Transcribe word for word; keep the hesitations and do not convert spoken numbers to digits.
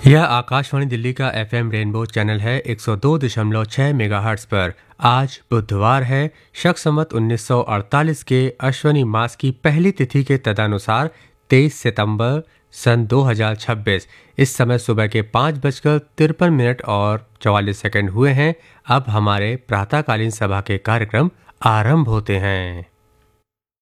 यह आकाशवाणी दिल्ली का FM rainbow channel है एक सौ दो दशमलव छह मेगाहर्ट्ज़ पर। आज बुधवार है, शक संवत उन्नीस सौ अड़तालीस के अश्वनी मास की पहली तिथि के तदनुसार तेईस सितंबर सन दो हज़ार छब्बीस। इस समय सुबह के पाँच बजकर तिरपन मिनट और चवालीस सेकंड हुए हैं। अब हमारे प्रातःकालीन सभा के कार्यक्रम आरंभ होते हैं।